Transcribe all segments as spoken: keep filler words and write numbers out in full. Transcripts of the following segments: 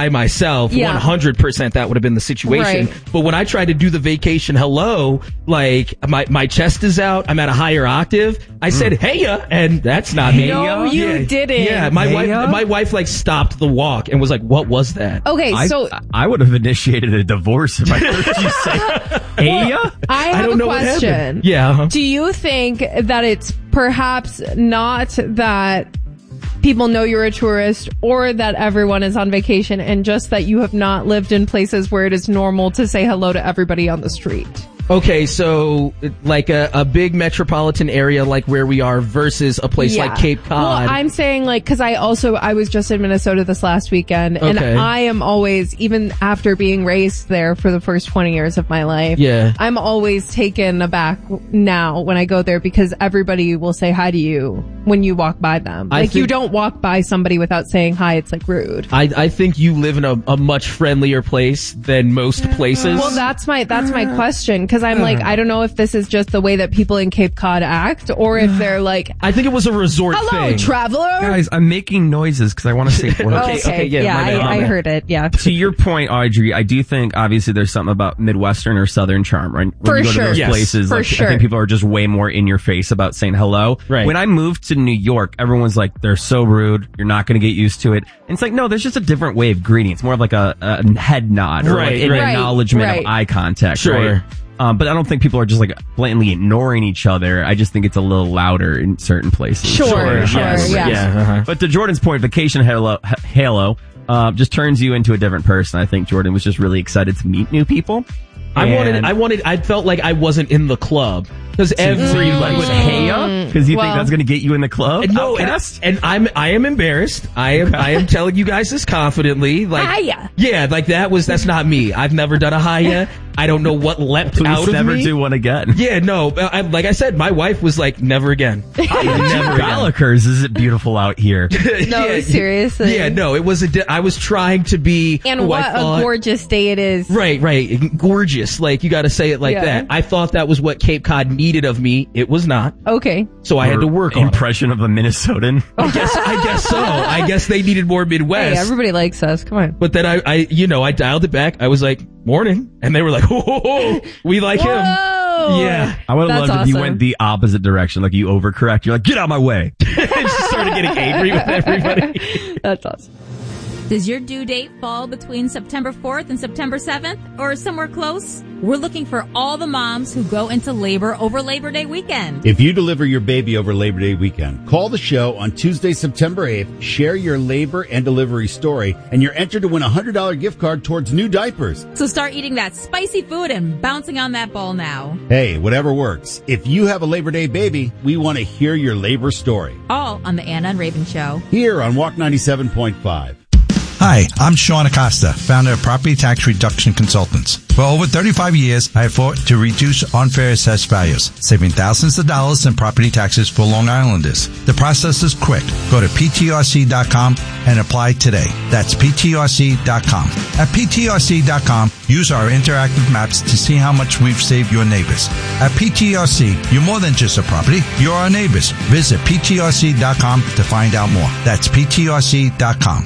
by myself, Yeah. one hundred percent that would have been the situation. Right. But when I tried to do the vacation hello, like my, my chest is out, I'm at a higher octave. I said, hey ya, and that's not me. No, you yeah. didn't. Yeah, my Hey wife, ya? my wife like stopped the walk and was like, what was that? Okay, I, so I would have initiated a divorce if I heard you say, hey, ya? I have I don't a know what question. happened. Yeah. uh-huh. Do you think that it's perhaps not that people know you're a tourist or that everyone is on vacation and just that you have not lived in places where it is normal to say hello to everybody on the street? Okay, so like a, a big metropolitan area like where we are versus a place Yeah. like Cape Cod. Well, I'm saying like, cause I also, I was just in Minnesota this last weekend and Okay. I am always, even after being raised there for the first twenty years of my life, Yeah. I'm always taken aback now when I go there because everybody will say hi to you when you walk by them. I Like you think- don't walk by somebody without saying hi. It's like rude. I, I think you live in a, a much friendlier place than most places. Well, that's my, that's my question. Cause I'm like, I don't know if this is just the way that people in Cape Cod act or if they're like, I think it was a resort hello, thing. traveler. Guys, I'm making noises because I want to say Oh, words. Okay, okay, yeah, yeah, my bad, my I, I bad. heard it. Yeah. To your point, Audrey, I do think obviously there's something about Midwestern or Southern charm, right? When For you go sure. to those Yes, places, for like, sure. I think people are just way more in your face about saying hello. Right. When I moved to New York, everyone's like, they're so rude. You're not going to get used to it. And it's like, no, there's just a different way of greeting. It's more of like a, a head nod or Right, like an right. acknowledgement Right. of eye contact. Sure. Right? Um, but I don't think people are just like blatantly ignoring each other. I just think it's a little louder in certain places. Sure, Sure, sure, yes, yeah. yeah, uh-huh. But to Jordan's point, Vacation Halo, H- Halo uh, just turns you into a different person. I think Jordan was just really excited to meet new people. I And- wanted, I wanted, I felt like I wasn't in the club. Because every, So you like with Heya? Because you Well- think that's going to get you in the club? No, and, Outcast? and I'm I am embarrassed. I am I am telling you guys this confidently. Like Hiya. yeah, like that was that's not me. I've never done a hiya. I don't know what leapt Please out of never me. do one again. Yeah, no. I, like I said, my wife was like, never again. Never again. Gallagher's, is it beautiful out here? No, Yeah, seriously. Yeah, no. It was a. Di- I was trying to be. And who what I a thought- gorgeous day it is. Right, right. Gorgeous. Like, you gotta say it like Yeah. that. I thought that was what Cape Cod needed of me. It was not. Okay. So I had to work on it. Impression of a Minnesotan. I guess, I guess so. I guess they needed more Hey, Midwest. everybody likes us. Come on. But then I, I, you know, I dialed it back. I was like, morning. And they were like, oh, we like him. Whoa. Yeah. I would have That's loved if you awesome. went the opposite direction. Like you overcorrect. You're like, get out of my way. And just started getting angry with everybody. That's awesome. Does your due date fall between September fourth and September seventh or somewhere close? We're looking for all the moms who go into labor over Labor Day weekend. If you deliver your baby over Labor Day weekend, call the show on Tuesday, September eighth, share your labor and delivery story, and you're entered to win a one hundred dollars gift card towards new diapers. So start eating that spicy food and bouncing on that ball now. Hey, whatever works. If you have a Labor Day baby, we want to hear your labor story. All on the Anna and Raven Show. Here on Walk ninety-seven point five. Hi, I'm Sean Acosta, founder of Property Tax Reduction Consultants. For over thirty-five years, I have fought to reduce unfair assessed values, saving thousands of dollars in property taxes for Long Islanders. The process is quick. Go to P T R C dot com and apply today. That's P T R C dot com. At P T R C dot com, use our interactive maps to see how much we've saved your neighbors. At P T R C, you're more than just a property, you're our neighbors. Visit P T R C dot com to find out more. That's P T R C dot com.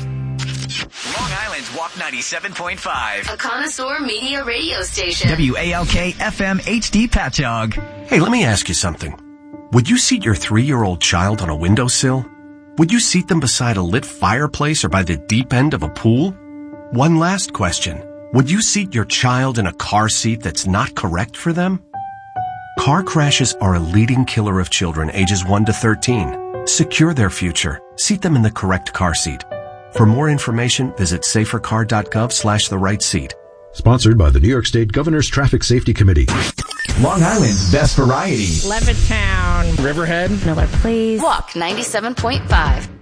Long Island's Walk ninety-seven point five. A connoisseur media radio station. W A L K F M H D Patchogue. Hey, let me ask you something. Would you seat your three-year-old child on a windowsill? Would you seat them beside a lit fireplace or by the deep end of a pool? One last question. Would you seat your child in a car seat that's not correct for them? Car crashes are a leading killer of children ages one to thirteen. Secure their future. Seat them in the correct car seat. For more information, visit safercar.gov slash the right seat. Sponsored by the New York State Governor's Traffic Safety Committee. Long Island's best variety. Levittown. Riverhead. Miller, please. Walk ninety-seven point five.